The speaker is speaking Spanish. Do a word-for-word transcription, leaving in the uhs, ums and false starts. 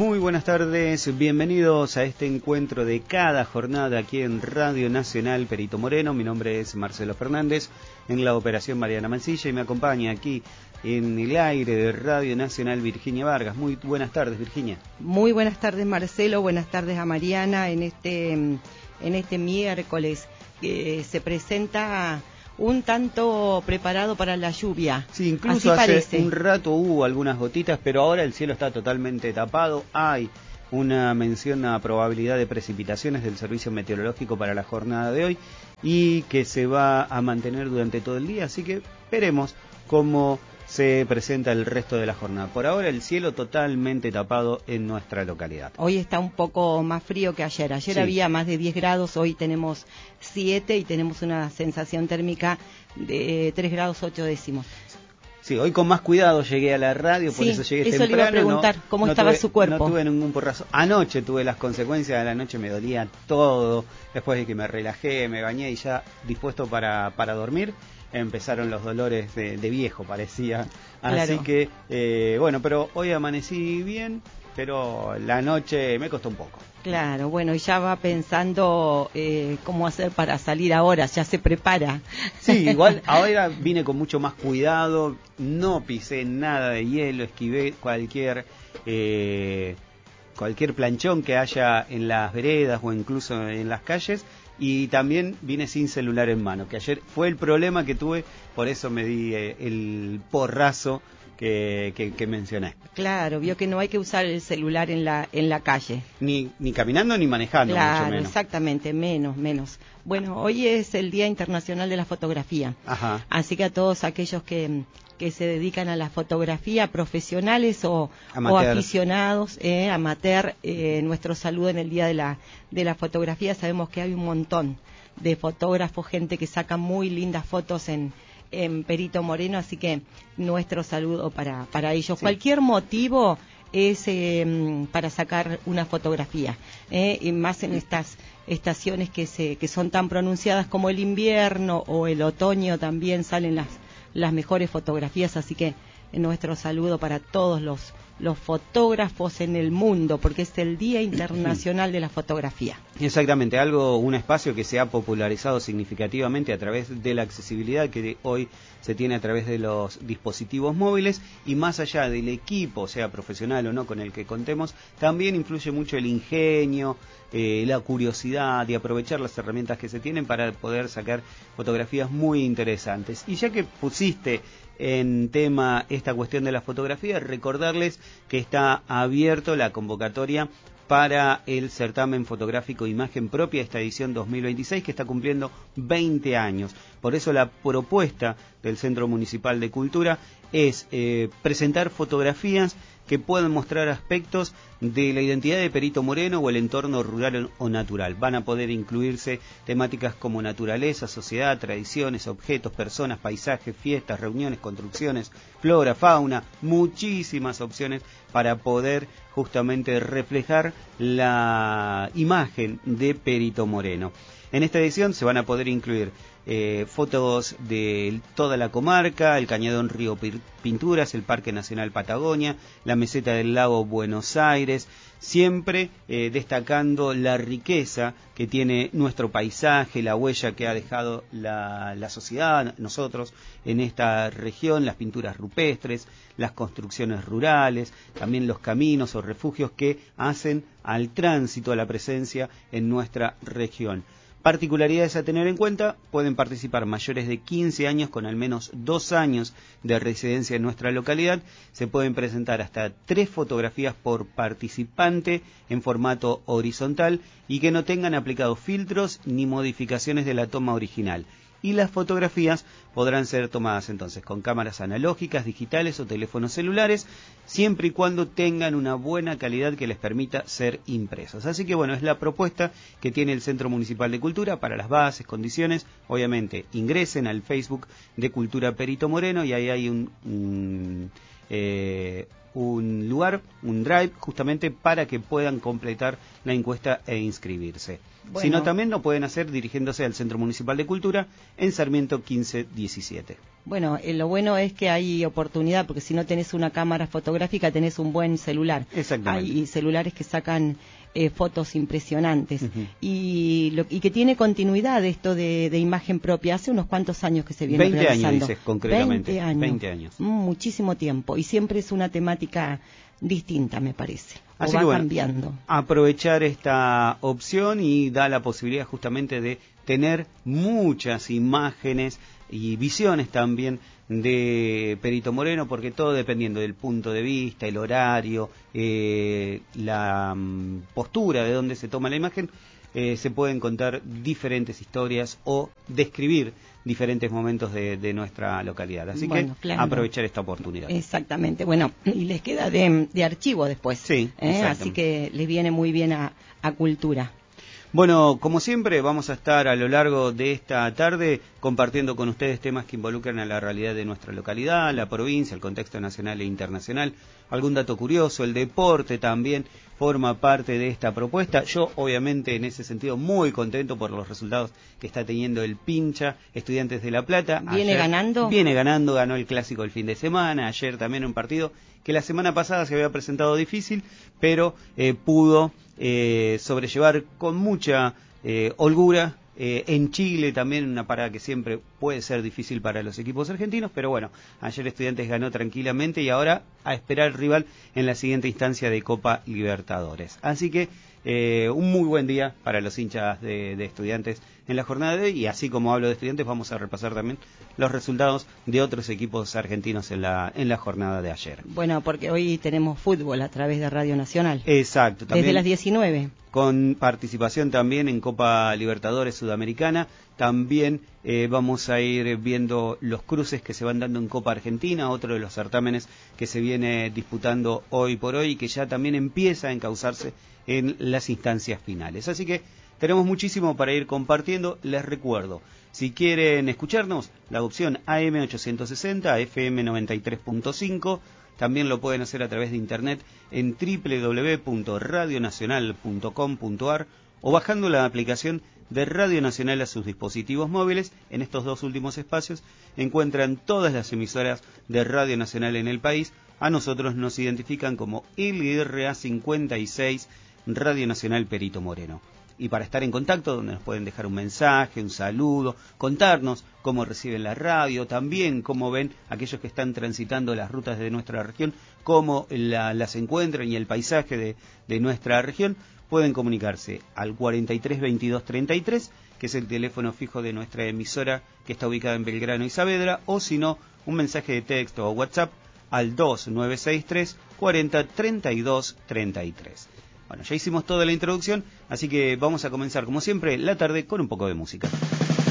Muy buenas tardes, bienvenidos a este encuentro de cada jornada aquí en Radio Nacional Perito Moreno. Mi nombre es Marcelo Fernández, en la operación Mariana Mancilla, y me acompaña aquí en el aire de Radio Nacional Virginia Vargas. Muy buenas tardes, Virginia. Muy buenas tardes, Marcelo, buenas tardes a Mariana en este, en este miércoles que se presenta un tanto preparado para la lluvia. Sí, incluso Así hace parece. un rato hubo algunas gotitas, pero ahora el cielo está totalmente tapado. Hay una mención a probabilidad de precipitaciones del Servicio Meteorológico para la jornada de hoy y que se va a mantener durante todo el día, así que veremos cómo se presenta el resto de la jornada. Por ahora el cielo totalmente tapado en nuestra localidad. Hoy está un poco más frío que ayer. Ayer sí. había más de diez grados, hoy tenemos siete y tenemos una sensación térmica de tres grados ocho décimos. Sí, hoy con más cuidado llegué a la radio, por sí, eso llegué eso temprano. Le iba a preguntar, no, ¿cómo no estaba tuve, su cuerpo? No tuve ningún porrazo. Anoche tuve las consecuencias de la noche, me dolía todo. Después de que me relajé, me bañé y ya dispuesto para, para dormir, empezaron los dolores de, de viejo, parecía. Así claro. que, eh, bueno, pero hoy amanecí bien, pero la noche me costó un poco. Claro, bueno, y ya va pensando eh, cómo hacer para salir ahora, ya se prepara. Sí, igual ahora vine con mucho más cuidado, no pisé nada de hielo, esquivé cualquier eh, cualquier planchón que haya en las veredas o incluso en las calles, y también vine sin celular en mano, que ayer fue el problema que tuve, por eso me di eh, el porrazo Que, que, que mencioné. Claro, vio que no hay que usar el celular en la en la calle. Ni, ni caminando ni manejando, claro, mucho menos. Exactamente, menos, menos. Bueno, hoy es el Día Internacional de la Fotografía. Ajá. Así que a todos aquellos que, que se dedican a la fotografía, profesionales o, o aficionados, eh, amateur, eh, nuestro saludo en el Día de la, de la Fotografía. Sabemos que hay un montón de fotógrafos, gente que saca muy lindas fotos en en Perito Moreno, así que nuestro saludo para, para ellos. Sí. Cualquier motivo es eh, para sacar una fotografía, eh, y más en estas estaciones que se que son tan pronunciadas como el invierno o el otoño, también salen las, las mejores fotografías, así que nuestro saludo para todos los los fotógrafos en el mundo, porque es el Día Internacional de la Fotografía. Exactamente, algo, un espacio que se ha popularizado significativamente a través de la accesibilidad que hoy se tiene a través de los dispositivos móviles, y más allá del equipo, sea profesional o no, con el que contemos, también influye mucho el ingenio, eh, la curiosidad y aprovechar las herramientas que se tienen para poder sacar fotografías muy interesantes. Y ya que pusiste en tema esta cuestión de la fotografía, recordarles que está abierto la convocatoria para el certamen fotográfico Imagen Propia, esta edición dos mil veintiséis, que está cumpliendo veinte años. Por eso la propuesta del Centro Municipal de Cultura es eh, presentar fotografías que puedan mostrar aspectos de la identidad de Perito Moreno o el entorno rural o natural. Van a poder incluirse temáticas como naturaleza, sociedad, tradiciones, objetos, personas, paisajes, fiestas, reuniones, construcciones, flora, fauna, muchísimas opciones para poder justamente reflejar la imagen de Perito Moreno. En esta edición se van a poder incluir eh, fotos de toda la comarca, el Cañadón Río Pinturas, el Parque Nacional Patagonia, la meseta del lago Buenos Aires, siempre eh, destacando la riqueza que tiene nuestro paisaje, la huella que ha dejado la, la sociedad, nosotros, en esta región, las pinturas rupestres, las construcciones rurales, también los caminos o refugios que hacen al tránsito, a la presencia en nuestra región. Particularidades a tener en cuenta: pueden participar mayores de quince años con al menos dos años de residencia en nuestra localidad. Se pueden presentar hasta tres fotografías por participante en formato horizontal y que no tengan aplicados filtros ni modificaciones de la toma original. Y las fotografías podrán ser tomadas entonces con cámaras analógicas, digitales o teléfonos celulares, siempre y cuando tengan una buena calidad que les permita ser impresos. Así que bueno, es la propuesta que tiene el Centro Municipal de Cultura. Para las bases, condiciones, obviamente ingresen al Facebook de Cultura Perito Moreno y ahí hay un... un eh, un lugar, un drive, justamente para que puedan completar la encuesta e inscribirse. Bueno. Si no, también lo pueden hacer dirigiéndose al Centro Municipal de Cultura en Sarmiento quince diecisiete. Bueno, eh, lo bueno es que hay oportunidad, porque si no tenés una cámara fotográfica, tenés un buen celular. Exactamente. Hay celulares que sacan eh, fotos impresionantes. Uh-huh. y, lo, y que tiene continuidad esto de, de imagen propia. Hace unos cuantos años que se viene veinte realizando. años, dices, concretamente. veinte años. veinte años. Muchísimo tiempo. Y siempre es una temática distinta, me parece. O Así va que bueno, cambiando. Aprovechar esta opción y da la posibilidad justamente de tener muchas imágenes y visiones también de Perito Moreno, porque todo dependiendo del punto de vista, el horario, eh, la um, postura de donde se toma la imagen, eh, se pueden contar diferentes historias o describir diferentes momentos de, de nuestra localidad. Así bueno, que claro. aprovechar esta oportunidad. Exactamente. Bueno, y les queda de, de archivo después. Sí, ¿eh? Así que les viene muy bien a, a Cultura. Bueno, como siempre, vamos a estar a lo largo de esta tarde compartiendo con ustedes temas que involucran a la realidad de nuestra localidad, la provincia, el contexto nacional e internacional, algún dato curioso, el deporte también forma parte de esta propuesta. Yo, obviamente, en ese sentido, muy contento por los resultados que está teniendo el Pincha, Estudiantes de La Plata. ¿Viene ayer, ganando? Viene ganando, ganó el Clásico el fin de semana, ayer también un partido que la semana pasada se había presentado difícil, pero eh, pudo eh, sobrellevar con mucha eh, holgura. Eh, en Chile también una parada que siempre puede ser difícil para los equipos argentinos, pero bueno, ayer Estudiantes ganó tranquilamente y ahora a esperar el rival en la siguiente instancia de Copa Libertadores. Así que eh, un muy buen día para los hinchas de, de Estudiantes en la jornada de hoy, y así como hablo de Estudiantes vamos a repasar también los resultados de otros equipos argentinos en la, en la jornada de ayer. Bueno, porque hoy tenemos fútbol a través de Radio Nacional. Exacto. También desde las diecinueve. Con participación también en Copa Libertadores Sudamericana. También eh, vamos a ir viendo los cruces que se van dando en Copa Argentina, otro de los certámenes que se viene disputando hoy por hoy y que ya también empieza a encauzarse en las instancias finales. Así que tenemos muchísimo para ir compartiendo. Les recuerdo, si quieren escucharnos, la opción A M ochocientos sesenta, F M noventa y tres punto cinco, también lo pueden hacer a través de internet en doble u doble u doble u punto radio nacional punto com punto a r o bajando la aplicación de Radio Nacional a sus dispositivos móviles. En estos dos últimos espacios encuentran todas las emisoras de Radio Nacional en el país. A nosotros nos identifican como L R A cincuenta y seis Radio Nacional Perito Moreno. Y para estar en contacto, donde nos pueden dejar un mensaje, un saludo, contarnos cómo reciben la radio, también cómo ven aquellos que están transitando las rutas de nuestra región, cómo la, las encuentran y el paisaje de, de nuestra región, pueden comunicarse al cuarenta y tres veintidós treinta y tres, que es el teléfono fijo de nuestra emisora que está ubicada en Belgrano y Saavedra, o si no, un mensaje de texto o WhatsApp al dos nueve seis tres cuarenta treinta y dos treinta y tres. Bueno, ya hicimos toda la introducción, así que vamos a comenzar, como siempre, la tarde con un poco de música.